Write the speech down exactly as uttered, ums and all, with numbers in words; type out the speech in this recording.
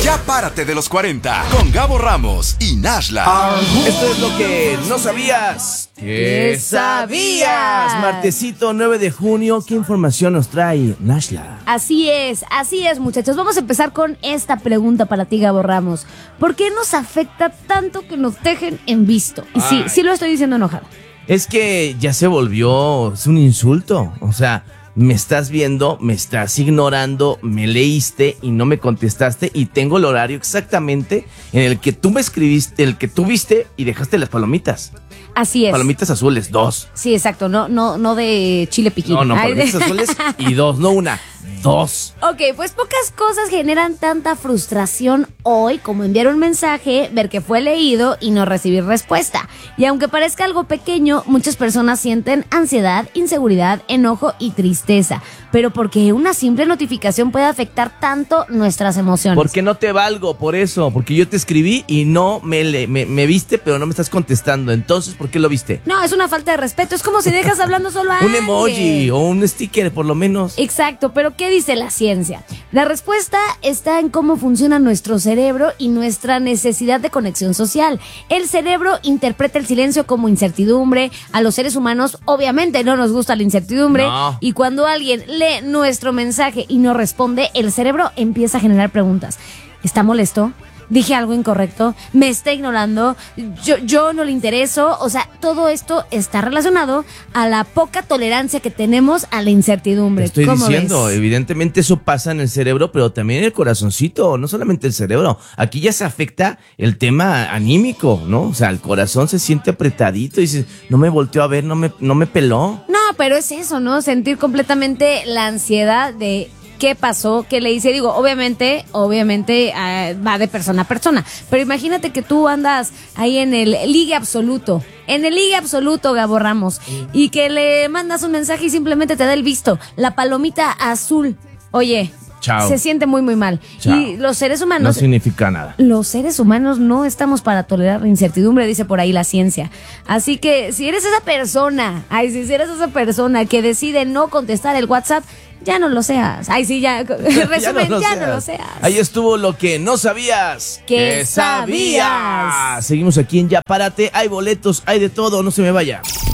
Ya párate de los cuarenta con Gabo Ramos y Nashla. Esto es lo que no sabías. ¿Qué sabías? Martesito nueve de junio, ¿qué información nos trae Nashla? Así es, así es, muchachos. Vamos a empezar con esta pregunta para ti, Gabo Ramos. ¿Por qué nos afecta tanto que nos dejen en visto? Y sí, Ay. sí lo estoy diciendo enojado. Es que ya se volvió, es un insulto. O sea, me estás viendo, me estás ignorando, me leíste y no me contestaste y tengo el horario exactamente en el que tú me escribiste, el que tú viste y dejaste las palomitas. Así es. Palomitas azules, dos. Sí, exacto, no, no, no de chile piquín. No, no, Ay, de- palomitas azules y dos, no una, dos. Ok, pues pocas cosas generan tanta frustración hoy como enviar un mensaje, ver que fue leído y no recibir respuesta. Y aunque parezca algo pequeño, muchas personas sienten ansiedad, inseguridad, enojo y tristeza. Pero porque una simple notificación puede afectar tanto nuestras emociones. Porque no te valgo, por eso, porque yo te escribí y no me, le, me, me viste, pero no me estás contestando. Entonces, ¿por qué lo viste? No, es una falta de respeto. Es como si dejas hablando solo a Un alguien. emoji o un sticker, por lo menos. Exacto, pero ¿qué dice la ciencia? La respuesta está en cómo funciona nuestro cerebro y nuestra necesidad de conexión social. El cerebro interpreta el silencio como incertidumbre. A los seres humanos, obviamente, no nos gusta la incertidumbre. No. Y cuando alguien lee nuestro mensaje y no responde, el cerebro empieza a generar preguntas. ¿Está molesto? ¿Dije algo incorrecto? ¿Me está ignorando? ¿Yo, yo no le intereso? O sea, todo esto está relacionado a la poca tolerancia que tenemos a la incertidumbre. Te estoy ¿Cómo diciendo, ves? evidentemente eso pasa en el cerebro, pero también en el corazoncito, no solamente el cerebro. Aquí ya se afecta el tema anímico, ¿no? O sea, el corazón se siente apretadito y dices, no me volteó a ver, no me, no me peló. No, pero es eso, ¿no? Sentir completamente la ansiedad de qué pasó, qué le hice. Digo, obviamente, obviamente uh, va de persona a persona. Pero imagínate que tú andas ahí en el ligue absoluto. En el ligue absoluto, Gabo Ramos. Y que le mandas un mensaje y simplemente te da el visto. La palomita azul. Oye, Chao. se siente muy, muy mal. Chao. Y los seres No humanos... significa nada. Los seres humanos no estamos para tolerar la incertidumbre, dice por ahí la ciencia. Así que si eres esa persona, ay, si eres esa persona que decide no contestar el WhatsApp, ya no lo seas. Ay, sí, ya. Resumen, ya no lo seas. Ahí estuvo lo que no sabías. ¿Qué sabías? Seguimos aquí en Ya Párate. Hay boletos, hay de todo, no se me vaya.